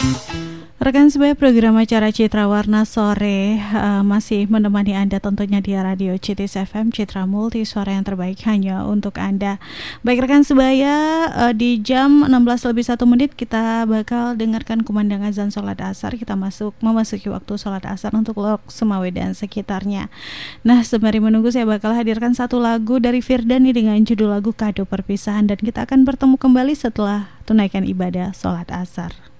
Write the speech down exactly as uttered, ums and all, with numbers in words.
Rekan sebaya, program acara Citra Warna Sore uh, masih menemani Anda tentunya di Radio C T S F M, Citra Multi Suara yang terbaik hanya untuk Anda. Baik rekan sebaya, uh, di jam enam belas lebih satu menit kita bakal dengarkan kumandang azan sholat asar. Kita masuk memasuki waktu sholat asar untuk Lok Semawe dan sekitarnya. Nah, sembari menunggu saya bakal hadirkan satu lagu dari Firdani dengan judul lagu Kado Perpisahan, dan kita akan bertemu kembali setelah tunaikan ibadah sholat asar.